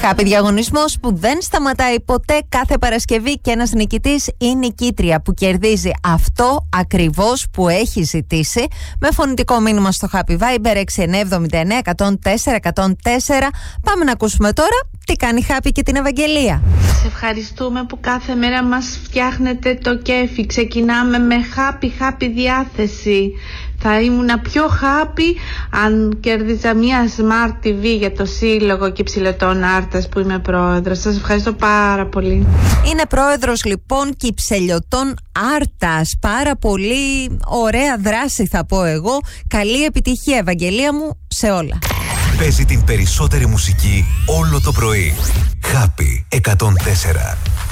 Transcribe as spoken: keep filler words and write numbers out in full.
Happy διαγωνισμός που δεν σταματάει ποτέ, κάθε Παρασκευή και ένας νικητής ή νικήτρια που κερδίζει αυτό ακριβώς που έχει ζητήσει με φωνητικό μήνυμα στο Happy Viber έξι εννιά εβδομήντα εννέα εκατόν τέσσερα εκατόν τέσσερα. Πάμε να ακούσουμε τώρα τι κάνει Happy και την Ευαγγελία. Σε ευχαριστούμε που κάθε μέρα μας φτιάχνετε το κέφι. Ξεκινάμε με happy happy διάθεση. Θα ήμουν πιο happy αν κέρδιζα μια Smart τι βι για το Σύλλογο Κυψελιωτών Άρτας που είμαι πρόεδρος. Σας ευχαριστώ πάρα πολύ. Είναι πρόεδρος λοιπόν Κυψελιωτών Άρτας. Πάρα πολύ ωραία δράση θα πω εγώ. Καλή επιτυχία, Ευαγγελία μου, σε όλα. Παίζει την περισσότερη μουσική όλο το πρωί. Happy εκατόν τέσσερα.